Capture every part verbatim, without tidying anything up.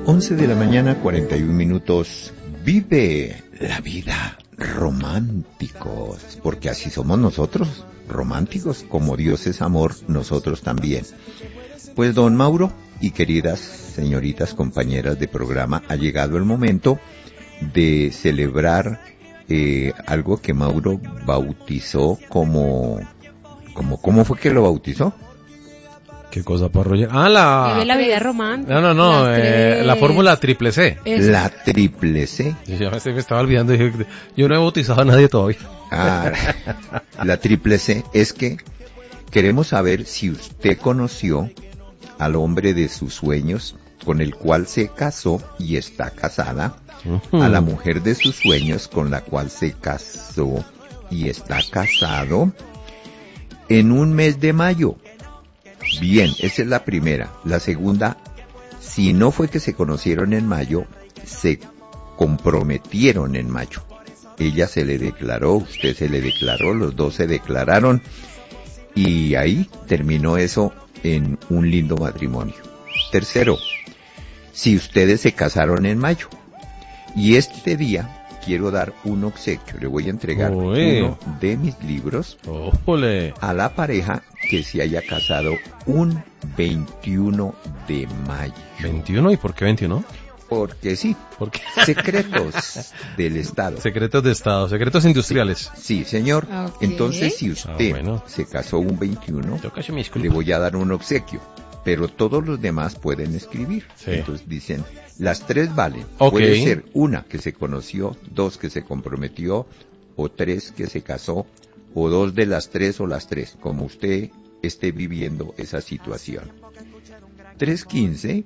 once de la mañana, cuarenta y un minutos. Vive la vida románticos, porque así somos nosotros, románticos, como Dios es amor, nosotros también. Pues don Mauro y queridas señoritas compañeras de programa, ha llegado el momento de celebrar eh, algo que Mauro bautizó como, como, ¿cómo fue que lo bautizó? ¿Qué cosa, Parroya? Ah, la... Vive la vida romántica. No, no, no, la, eh, la fórmula triple C. Eso. La triple C. Yo me estaba olvidando, dije, yo no he bautizado a nadie todavía. Ah, la triple C es que queremos saber si usted conoció al hombre de sus sueños, con el cual se casó y está casada, uh-huh. a la mujer de sus sueños, con la cual se casó y está casado, en un mes de mayo. Bien, esa es la primera. La segunda, si no fue que se conocieron en mayo, se comprometieron en mayo. Ella se le declaró, usted se le declaró, los dos se declararon, y ahí terminó eso en un lindo matrimonio. Tercero, si ustedes se casaron en mayo, y este día quiero dar un obsequio, le voy a entregar Oye. uno de mis libros Ójole. a la pareja que se haya casado un veintiuno de mayo. ¿veintiuno? ¿Y por qué veintiuno? Porque sí, ¿Por qué? Secretos del Estado. Secretos de Estado, secretos industriales. Sí, sí señor. Okay. Entonces, si usted ah, bueno. se casó un veintiuno, le voy a dar un obsequio, pero todos los demás pueden escribir. Sí. Entonces dicen, las tres valen. Okay. Puede ser una que se conoció, dos que se comprometió, o tres que se casó, o dos de las tres o las tres, como usted esté viviendo esa situación. tres quince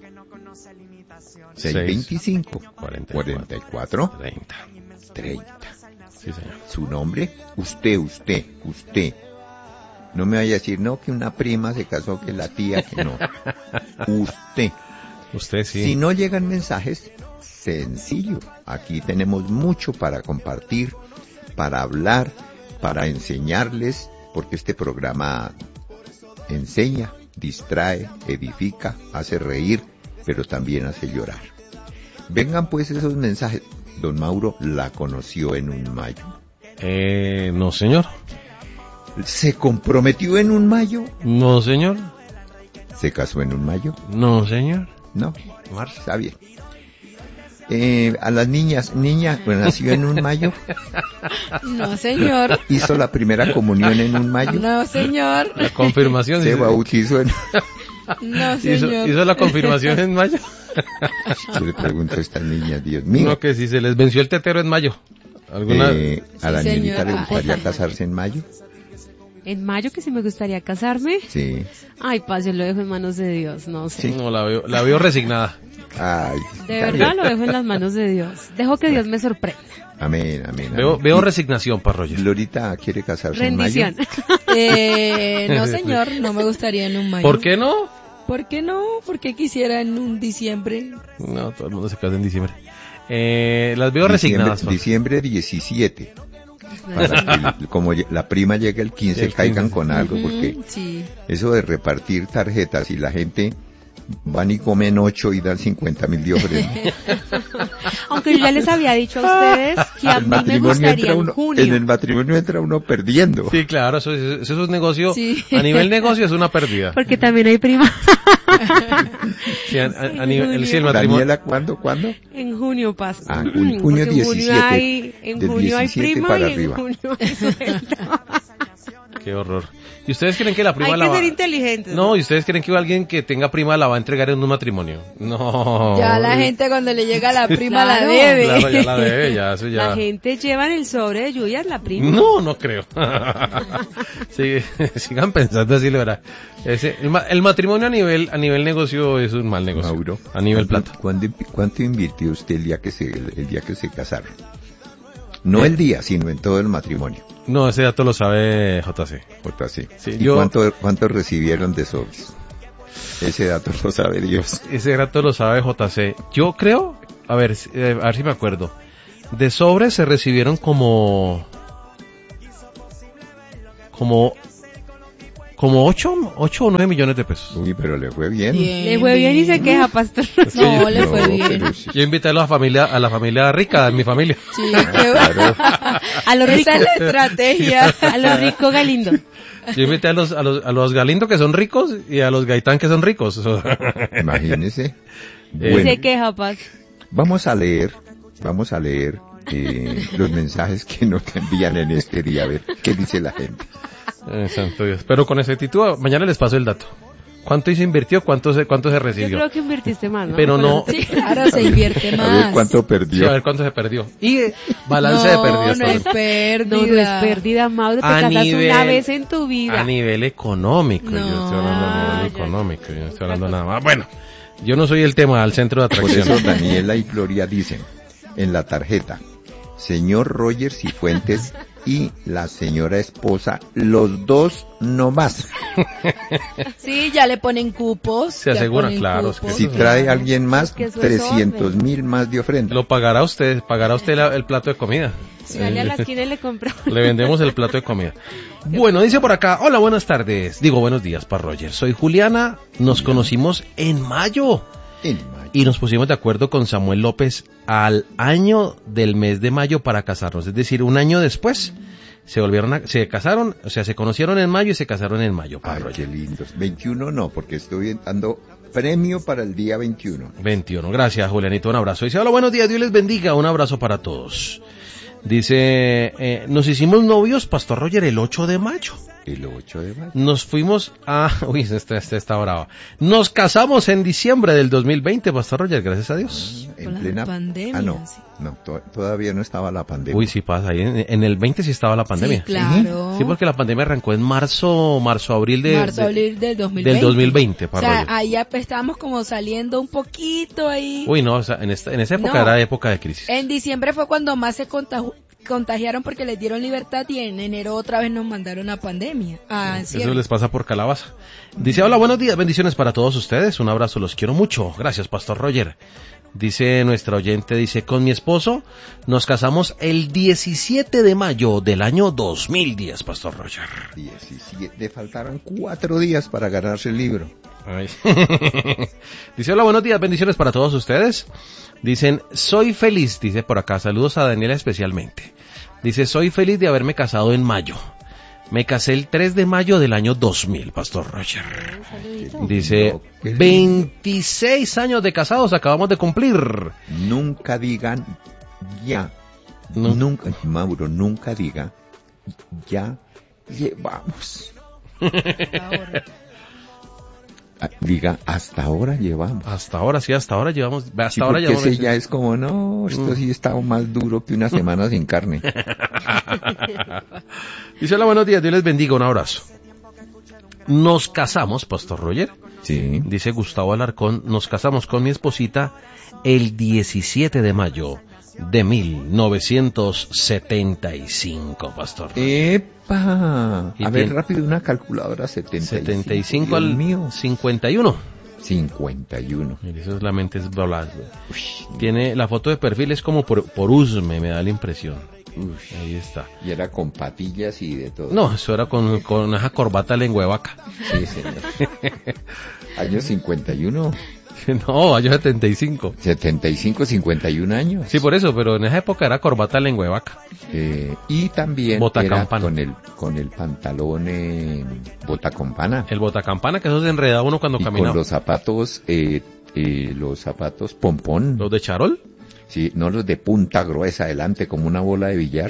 seis veinticinco cuarenta y cuatro treinta treinta Sí, señor. Su nombre, usted, usted, usted. No me vaya a decir, no, que una prima se casó, que la tía, que no. Usted. Usted sí. Si no llegan mensajes, sencillo. Aquí tenemos mucho para compartir, para hablar, para enseñarles, porque este programa enseña, distrae, edifica, hace reír, pero también hace llorar. Vengan pues esos mensajes. Don Mauro la conoció en un mayo. Eh, no señor. ¿Se comprometió en un mayo? No señor. ¿Se casó en un mayo? No señor. No, Marcia, está bien. Eh, a las niñas, niña, pues, nació en un mayo. No, señor. ¿Hizo la primera comunión en un mayo? No, señor. La confirmación. Se bautizó en... No, señor. ¿Hizo, ¿Hizo la confirmación en mayo? Yo le pregunto a esta niña, Dios mío. No, que si se les venció el tetero en mayo. ¿Alguna? Eh, ¿A la sí, niñita señora. le gustaría casarse en mayo? ¿En mayo que si me gustaría casarme? Sí. Ay, paz, yo lo dejo en manos de Dios, no sé. Sí. No, la veo, la veo resignada. Ay, de verdad lo dejo en las manos de Dios. Dejo que Dios me sorprenda. Amén, amén. Veo, amén. veo resignación, Parroya. ¿Lorita quiere casarse Rendición. en mayo? Eh, no, señor, no me gustaría en un mayo. ¿Por qué no? ¿Por qué no? ¿Por qué quisiera en un diciembre? No, todo el mundo se casa en diciembre. Eh, las veo diciembre, resignadas. Diciembre diecisiete. Para que, como la prima llega el quince, el caigan quince. Con algo, porque sí. Eso de repartir tarjetas y la gente van y comen ocho y dan cincuenta mil de ofrenda. Aunque yo ya les había dicho a ustedes que a mí me gustaría uno, en junio. En el matrimonio entra uno perdiendo. Sí, claro, eso, eso, eso es un negocio, sí. A nivel negocio es una pérdida. Porque también hay prima. Sí, a, a, a nivel, el, sí, el matrimonio. Daniela, ¿cuándo, cuándo? En junio pasa. Ah, junio, junio diecisiete. En junio hay, en junio hay prima para y arriba. en junio hay sueldo. Qué horror. ¿Y ustedes creen que la prima hay la que va... ser inteligentes. No, ¿y ustedes creen que alguien que tenga prima la va a entregar en un matrimonio? No. Ya la gente cuando le llega la prima claro, la debe. Claro, ya la debe, ya, eso ya. La gente lleva en el sobre de lluvias la prima. No, no creo. Sí, sigan pensando así, lo verá. Ese, el, el matrimonio a nivel a nivel negocio es un mal negocio. Mauro, a nivel plata. ¿cuánto, ¿Cuánto invirtió usted el día que se el, el día que se casaron? No el día, sino en todo el matrimonio. No, ese dato lo sabe J C. J C. Sí, ¿Y yo... cuánto, cuánto recibieron de sobres? Ese dato lo sabe Dios. Ese dato lo sabe J C. Yo creo, a ver, a ver si me acuerdo. De sobres se recibieron como... Como Como ocho, ocho o nueve millones de pesos. Uy, pero le fue bien. Bien, Le fue bien y se queja, pastor. No, le fue No, bien. pero sí. Yo invité a la familia, a la familia rica de mi familia. Sí, qué Claro. A los ricos, Esa es la estrategia. a los ricos Galindo. Yo invité a los, a los, a los Galindo que son ricos y a los Gaitán que son ricos. Eso. Imagínese. Y Bueno, se queja, pastor. vamos a leer, vamos a leer eh, los mensajes que nos envían en este día, a ver qué dice la gente. Eh, santo Dios. Pero con exactitud, mañana les paso el dato. ¿Cuánto se invirtió? ¿Cuánto se, cuánto se Yo recibió? creo que invirtiste más, ¿no? Pero no- Sí, claro, se invierte A ver más. cuánto Sí, a perdió. ver cuánto se perdió. Y eh, balance de pérdidas. No, no es también. pérdida. No, no es pérdida, Mauro. Te A casas nivel- una vez en tu vida. A nivel económico. Yo No. estoy hablando a nivel Ah, ya, económico. Yo no estoy hablando nada más. Bueno, yo no soy el tema al centro de Por atracción. eso Daniela y Gloria dicen en la tarjeta, señor Roger Cifuentes y la señora esposa, los dos no más. Sí, ya le ponen cupos. Se ya asegura, ponen claro, cupos. es Si trae alguien más, que eso es trescientos orden. mil más de ofrenda. Lo pagará usted, pagará usted la- el plato de comida. Dale a la esquina y le compró. Le vendemos el plato de comida. Bueno, dice por acá, hola, buenas tardes. Digo, buenos días, para Roger. Soy Juliana, nos conocimos en mayo En mayo. y nos pusimos de acuerdo con Samuel López al año del mes de mayo para casarnos. Es decir, un año después se volvieron a, se casaron, o sea, se conocieron en mayo y se casaron en mayo, para Ay, Roger. qué lindos. veintiuno no, porque estoy dando premio para el día veintiuno. veintiuno. Gracias, Julianito. Un abrazo. Dice, hola, buenos días. Dios les bendiga. Un abrazo para todos. Dice, eh, nos hicimos novios, Pastor Roger, el ocho de mayo. El ocho de mayo. Nos fuimos a... Uy, esta, esta está brava. Nos casamos en diciembre del dos mil veinte, Pastor Roger, gracias a Dios. En Con la plena pandemia, Ah, no, sí. no, to- todavía no estaba la pandemia. Uy, sí pasa. Ahí en, en el veinte sí estaba la pandemia. Sí, claro. Sí, porque la pandemia arrancó en marzo, marzo, abril de... Marzo, de- abril del dos mil veinte. del dos mil veinte, O para sea, Roger. ahí ya estábamos como saliendo un poquito ahí. Uy, no, o sea, en, esta, en esa época No. era época de crisis. En diciembre fue cuando más se contagi- contagiaron porque les dieron libertad y en enero otra vez nos mandaron a pandemia. Ah, Eso les pasa por calabaza. Dice, hola, buenos días, bendiciones para todos ustedes. Un abrazo, los quiero mucho. Gracias, Pastor Roger. Dice nuestra oyente, dice, con mi esposo nos casamos el diecisiete de mayo del año dos mil diez, Pastor Roger. diecisiete, le faltaron cuatro días para ganarse el libro. Ay. Dice, hola, buenos días, bendiciones para todos ustedes. Dicen, soy feliz, dice por acá, saludos a Daniela especialmente. Dice, soy feliz de haberme casado en mayo. Me casé el tres de mayo del año dos mil, Pastor Roger. Dice, Qué lindo. veintiséis años de casados acabamos de cumplir. Nunca digan ya. No. Nunca, Mauro, nunca diga ya llevamos. Ah, Diga, hasta ahora llevamos. Hasta ahora, sí, hasta ahora llevamos, hasta Sí, ahora porque llevamos. ese ya es como, no, esto sí está más duro que una semana sin carne. Dice, hola, buenos días, Dios les bendiga, un abrazo. Nos casamos, Pastor Roger. Sí. Dice Gustavo Alarcón, nos casamos con mi esposita el diecisiete de mayo de mil novecientos setenta y cinco, Pastor. ¡Epa! Y A ver, tiene- rápido, una calculadora, setenta y cinco. setenta y cinco Dios al mío. cincuenta y uno. cincuenta y uno. Mire, eso es la mente es bla- Uy, Tiene la foto de perfil, es como por, por Usme, me da la impresión. uy. Ahí está. Y era con patillas y de todo. No, eso era con, con esa corbata lengua de vaca. Sí, señor. Año cincuenta y uno. No, año setenta y cinco. setenta y cinco, cincuenta y un años. Sí, por eso, pero en esa época era corbata lengua de vaca. Eh, y también Bota era campana. con el, con el pantalón eh, bota campana. El botacampana, que eso se enredaba uno cuando Y caminaba. con los zapatos, eh, eh, los zapatos pompón. ¿Los de charol? Sí, no los de punta gruesa adelante como una bola de billar.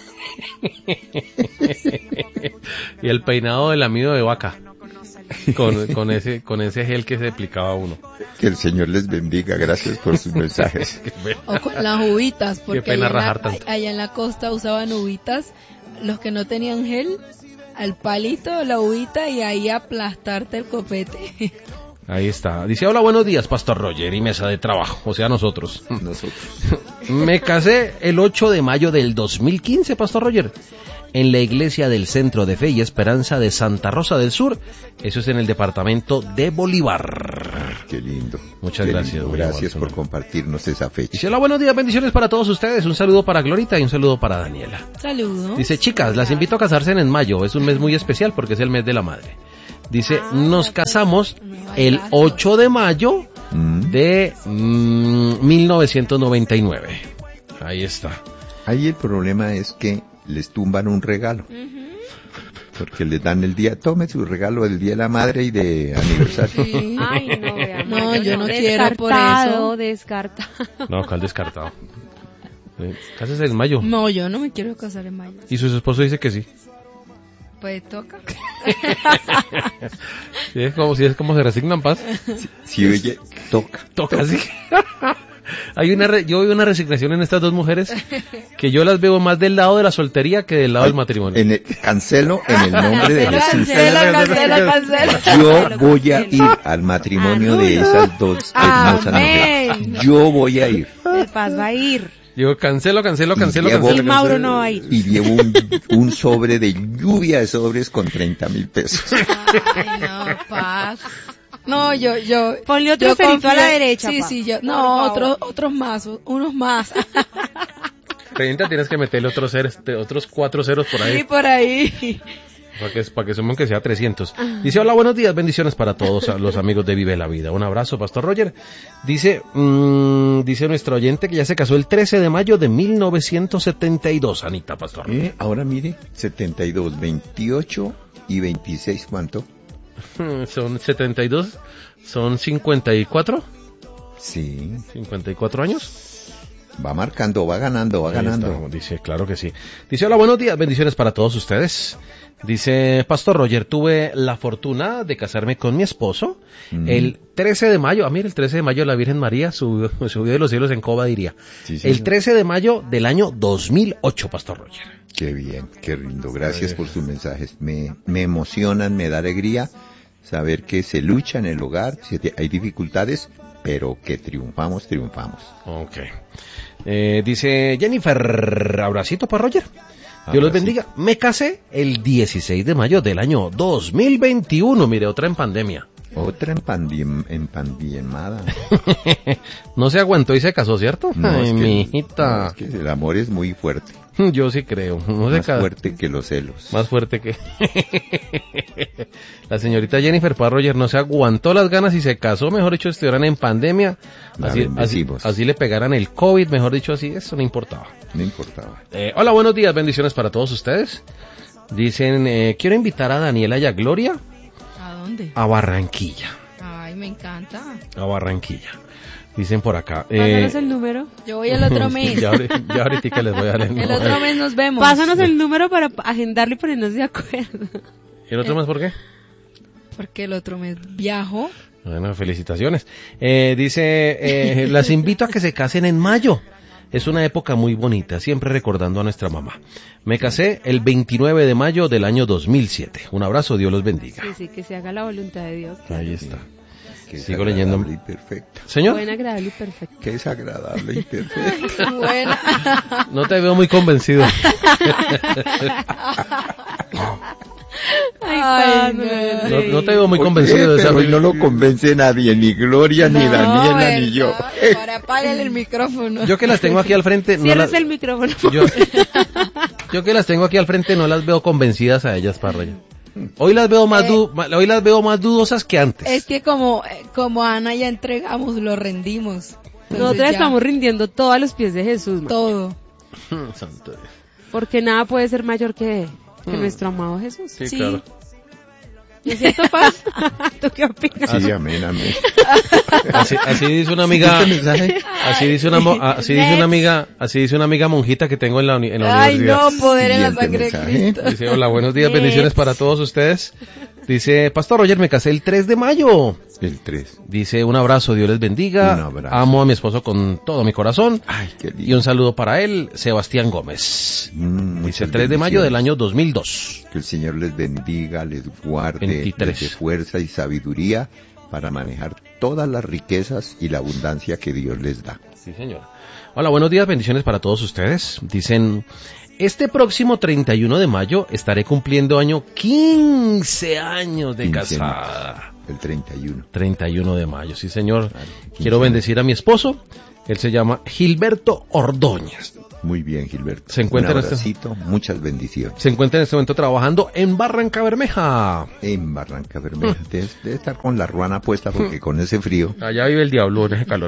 Y el peinado del amigo de vaca. Con, con ese con ese gel que se aplicaba a uno. Que el Señor les bendiga. Gracias por sus mensajes. O con las uvitas, porque pena allá, en rajar la, tanto. allá en la costa usaban uvitas, los que no tenían gel, al palito la uvita y ahí aplastarte el copete. Ahí está. Dice, hola, buenos días, Pastor Roger y mesa de trabajo. O sea, nosotros. Nosotros. Me casé el ocho de mayo del dos mil quince, Pastor Roger, en la iglesia del Centro de Fe y Esperanza de Santa Rosa del Sur. Eso es en el departamento de Bolívar. Qué lindo. Muchas Qué gracias, lindo. muy Gracias amable, por señor. compartirnos esa fecha. Dice, hola, buenos días, bendiciones para todos ustedes. Un saludo para Glorita y un saludo para Daniela. Saludos. Dice, chicas, las invito a casarse en mayo. Es un mes muy especial porque es el mes de la madre. Dice, Ah, nos ya casamos No, el bailazo. ocho de mayo Mm. de mm, mil novecientos noventa y nueve. Ahí está. Ahí el problema es que les tumban un regalo. Porque les dan el día, tome su regalo del Día de la Madre y de aniversario. Sí. Ay, no, vea, No, Mayo, yo no quiero por eso. Descartado, descartado. No, cal descartado. Eh, Cásese en mayo. No, yo no me quiero casar en mayo. Y su esposo dice que sí. Pues toca. Sí, es como si es como se resignan paz. Si oye, toca. Toca así. Hay una re- yo veo una resignación en estas dos mujeres que yo las veo más del lado de la soltería que del lado del matrimonio. En el- cancelo en el nombre de Jesús. Cancela, cancela, cancela. Yo voy a ir al matrimonio de esas dos hermosas Amén. mujeres. Yo voy a ir. El Paz va a ir. Yo cancelo, cancelo, Y cancelo, llevo- cancelo. Y Mauro cancelo. no va a ir. Y llevo un, un sobre de lluvia de sobres con treinta mil pesos. Ay, no, paz. No, yo, yo. Ponle otro yo cerito a la derecha, Sí, pa. sí, yo. Por No, favor. otros, otros más, unos más. treinta tienes que meterle otros ceros, te- otros cuatro ceros por ahí. Sí, por ahí. Para que, para que sumen que sea trescientos. Dice, hola, buenos días, bendiciones para todos los amigos de Vive la Vida. Un abrazo, Pastor Roger. Dice, mmm, dice nuestro oyente que ya se casó el trece de mayo de mil novecientos setenta y dos, Anita, Pastor. Eh, ahora mire, setenta y dos, veintiocho y veintiséis, ¿cuánto? Son setenta y dos, son cincuenta y cuatro, Sí, cincuenta y cuatro años. va marcando, va ganando, va Ahí ganando. está, dice, claro que sí. Dice, hola, buenos días, bendiciones para todos ustedes. Dice, Pastor Roger, tuve la fortuna de casarme con mi esposo Mm. el trece de mayo. Ah, mira, el trece de mayo la Virgen María subió, subió de los cielos en coba, diría. Sí, señor. El trece de mayo del año dos mil ocho, Pastor Roger. Qué bien, qué lindo. Gracias Eh. por sus mensajes. Me, me emocionan, me da alegría saber que se lucha en el hogar, si te- hay dificultades, pero que triunfamos, triunfamos. Ok. Eh, dice Jennifer, abracito para Roger. Dios los Abracito. bendiga. Me casé el dieciséis de mayo del año dos mil veintiuno. Mire, otra en pandemia. Otra empandiem, empandiemada. No se aguantó y se casó, ¿cierto? No, Ay, es que- mi hijita. no, es que el amor es muy fuerte, Yo sí creo. No se más ca- fuerte que los celos. Más fuerte que... La señorita Jennifer Parroyer no se aguantó las ganas y se casó, mejor dicho, estuvieran en pandemia, La así, así, bendecimos. así le pegaran el COVID, mejor dicho, así, eso no importaba. No importaba. Eh, hola, buenos días, bendiciones para todos ustedes. Dicen, eh, quiero invitar a Daniela y a Gloria ¿A dónde? a Barranquilla, Ay, me encanta. a Barranquilla. Dicen por acá. Pásanos Eh, el número. Yo voy el otro mes. ya, ahori- ya ahorita les voy a dar el El número. otro mes nos vemos. Pásanos el número para agendarlo y ponernos de acuerdo. ¿Y el otro más por qué? Porque el otro mes viajo. Bueno, felicitaciones. Eh, dice, eh, las invito a que se casen en mayo. Es una época muy bonita, siempre recordando a nuestra mamá. Me casé el veintinueve de mayo del año dos mil siete. Un abrazo, Dios los bendiga. Sí, sí, que se haga la voluntad de Dios. Ahí está. Que es Sigo leyendo. agradable y perfecta. Señor, Buen, agradable y perfecto. Que es agradable y perfecta. Buena. no te veo muy convencido. Ay, Ay, no, no. No, no te veo muy Oye, convencido de esa pero hoy no lo convence nadie, ni Gloria, ni No, Daniela, ni yo. ¿verdad? Ahora apágale el micrófono. Yo que las tengo aquí al frente, no Cierres las, el micrófono. yo, yo que las tengo aquí al frente no las veo convencidas a ellas, Parra. Hoy las veo más Eh. du- ma- hoy las veo más dudosas que antes. Es que como, como a Ana ya entregamos, lo rendimos. Entonces Nosotros ya, estamos rindiendo todo a los pies de Jesús, ma. todo. Santo Dios. Porque nada puede ser mayor que, que Mm. nuestro amado Jesús. Sí, Sí. claro. ¿No es cierto, Paz? ¿Tú qué opinas? Sí, amén, amén. Así, así dice una amiga, así dice una, mo- así dice una amiga, así dice una amiga monjita que tengo en la, uni- en la Ay, universidad. no, poder en la Siguiente sangre de mensaje. Cristo. Dice, hola, buenos días, bendiciones para todos ustedes. Dice, Pastor Roger, me casé el tres de mayo. El tres. Dice, un abrazo, Dios les bendiga. Un abrazo. Amo a mi esposo con todo mi corazón. Ay, qué Y lindo. un saludo para él, Sebastián Gómez. Mm, Dice, muchas el tres de mayo del bendiciones. año dos mil dos. Que el Señor les bendiga, les guarde, veintitrés. les dé fuerza y sabiduría para manejar todas las riquezas y la abundancia que Dios les da. Sí, señor. Hola, buenos días, bendiciones para todos ustedes. Dicen, este próximo treinta y uno de mayo estaré cumpliendo año quince años de quince casada. El treinta y uno. treinta y uno de mayo, sí señor. Claro, quince Quiero años. bendecir a mi esposo, Él se llama Gilberto Ordóñez. Muy bien, Gilberto. Se encuentra Un en este- abracito, muchas bendiciones. Se encuentra en este momento trabajando en Barranca Bermeja. En Barranca Bermeja. Debe, debe estar con la ruana puesta porque con ese frío. Allá vive el diablo en ese calor.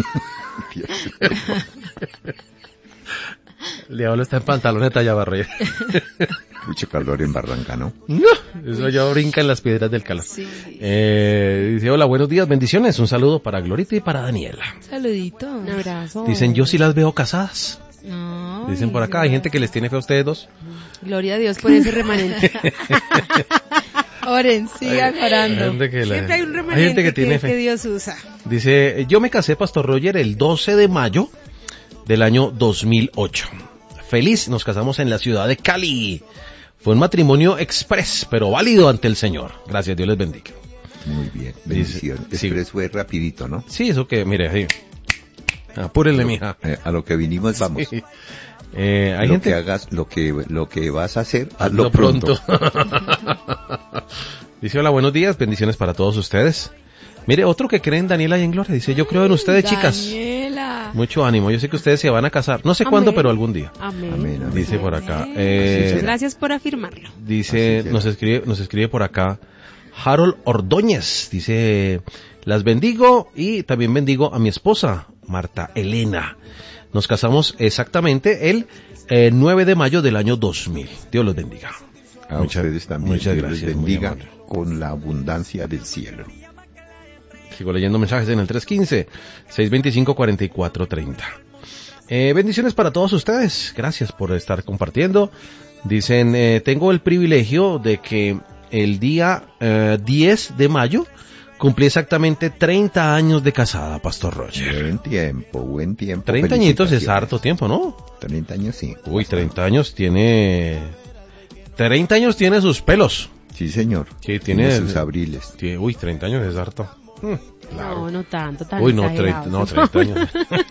El diablo está en pantalones talla barriga. Mucho calor en Barranca, ¿no? No, eso ya brinca en las piedras del calor. Sí. Eh, dice, hola, buenos días, bendiciones. Un saludo para Glorita y para Daniela. Saludito. Un abrazo. Dicen, yo sí las veo casadas. No, Dicen por acá, hay gente que les tiene fe a ustedes dos. Gloria a Dios por ese remanente. Oren, sigan Hay orando. gente que, la- Siempre hay un hay remanente gente que tiene que, fe. que Dios usa. Dice, yo me casé, Pastor Roger, el doce de mayo del año dos mil ocho. Feliz, nos casamos en la ciudad de Cali. Fue un matrimonio express, pero válido ante el Señor. Gracias, Dios les bendiga. Muy bien, bendiciones. sí. Express fue rapidito, ¿no? Sí, eso que, mire, sí. Apúrele, mija. Eh, a lo que vinimos vamos. Sí. Eh, hay lo gente que hagas, lo que lo que vas a hacer, hazlo hazlo pronto. Dice, hola, buenos días, bendiciones para todos ustedes. Mire, otro que cree en Daniela y en Gloria. Dice, yo creo en ustedes, chicas. Daniela. Mucho ánimo, yo sé que ustedes se van a casar. No sé Amén. cuándo, pero algún día. Amén. Amén, amén. Dice por acá. Amén. Eh, Así será. Gracias por afirmarlo. Dice, Así será. nos escribe, nos escribe por acá Harold Ordóñez. Dice, las bendigo y también bendigo a mi esposa, Marta Elena. Nos casamos exactamente el eh, nueve de mayo del año dos mil. Dios los bendiga. A Muchas- ustedes también. muchas Dios gracias, les muy bendiga amable. con la abundancia del cielo. Sigo leyendo mensajes en el tres uno cinco, seis dos cinco, cuatro cuatro tres cero. Eh, bendiciones para todos ustedes. Gracias por estar compartiendo. Dicen, eh, tengo el privilegio de que el día eh, diez de mayo cumplí exactamente treinta años de casada, Pastor Roger. Buen tiempo, buen tiempo. treinta añitos es Felicitaciones. harto tiempo, ¿no? treinta años, sí. Uy, treinta años tiene... treinta años tiene sus pelos. Sí, señor. Sí, tiene- sus abriles. Tie- Uy, treinta años es harto. Mm, claro. No, no tanto, tan Uy, no, exagerado. treinta, no, treinta años.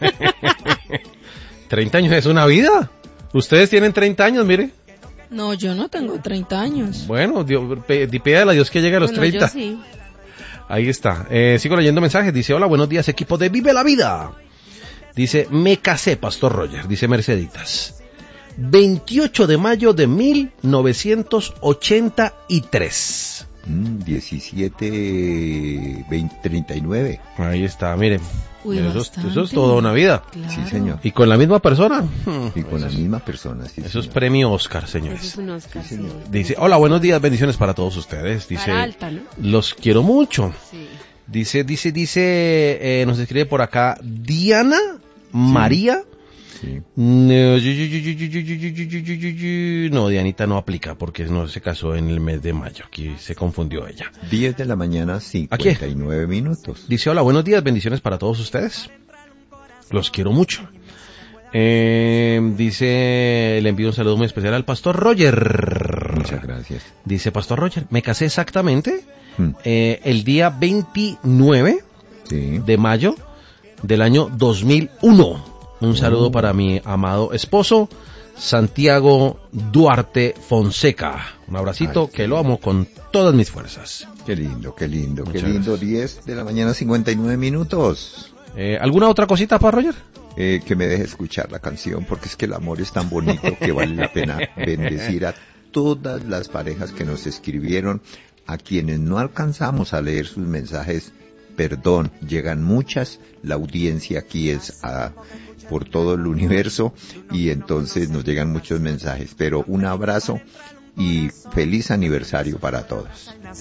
treinta años es una vida. Ustedes tienen treinta años, mire. No, yo no tengo treinta años. Bueno, Dios, pe- di- pídale a Dios que llegue a los Bueno, treinta. yo sí. Ahí está. Eh, sigo leyendo mensajes. Dice, hola, buenos días, equipo de Vive la Vida. Dice, me casé, Pastor Roger. Dice Merceditas. veintiocho de mayo de mil novecientos ochenta y tres. Mm, diecisiete, veinte, treinta y nueve. Ahí está, miren. Uy, eso, es, bastante. eso es toda una vida. Claro. Sí, señor. Y con la misma persona. Y con eso la es- misma persona. Sí, Eso es señor. premio Oscar, Eso es señores. un Oscar, Sí, sí. señor. Dice, hola, buenos días, bendiciones para todos ustedes. Dice, Cara alta, ¿no? los quiero mucho. Sí. Dice, dice, dice, eh, nos escribe por acá, Diana María. Sí. No, yu- yu- yu- yu- yu- yu- yu- yu- yu- yu- yu- yu- no, Dianita no aplica porque no se casó en el mes de mayo. Aquí se confundió ella. diez de la mañana, cincuenta y nueve minutos. Dice, hola, buenos días, bendiciones para todos ustedes. Los quiero mucho. Eh, dice, le envío un saludo muy especial al Pastor Roger. Muchas gracias. Dice, Pastor Roger, me casé exactamente Mm, eh, el día veintinueve Sí. de mayo del año dos mil uno. Un saludo Oh. para mi amado esposo, Santiago Duarte Fonseca. Un abracito, Ay, que lo amo con todas mis fuerzas. Qué lindo, qué lindo, Muchas qué lindo. gracias. diez de la mañana, cincuenta y nueve minutos. Eh, ¿Alguna otra cosita para Roger? Eh, que me deje escuchar la canción, porque es que el amor es tan bonito que vale la pena bendecir a todas las parejas que nos escribieron, a quienes no alcanzamos a leer sus mensajes. Perdón, llegan muchas, la audiencia aquí es a, por todo el universo y entonces nos llegan muchos mensajes, pero un abrazo y feliz aniversario para todos.